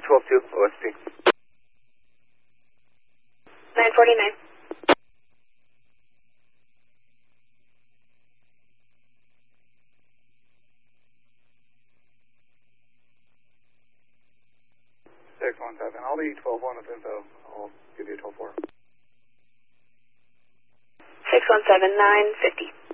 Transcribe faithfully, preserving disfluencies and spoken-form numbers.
twelve two, O S P. nine forty-nine. six one seven, I'll be twelve one with info. I'll give you a twelve four. six one seven, nine fifty.